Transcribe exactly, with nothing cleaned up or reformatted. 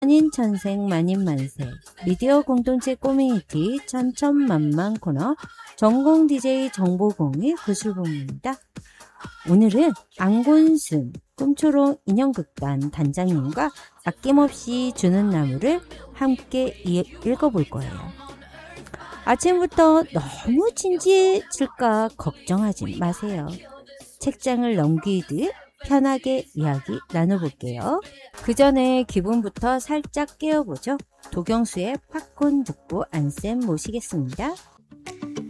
만인천생 만인만세 미디어 공동체 커뮤니티 천천만만 코너 전공 디제이 정보공의 구슬봉입니다. 오늘은 안곤순 꿈초롱 인형극단 단장님과 아낌없이 주는 나무를 함께 읽어볼 거예요. 아침부터 너무 진지해질까 걱정하지 마세요. 책장을 넘기듯 편하게 이야기 나눠볼게요. 그 전에 기분부터 살짝 깨워보죠. 도경수의 팝콘 듣고 안쌤 모시겠습니다.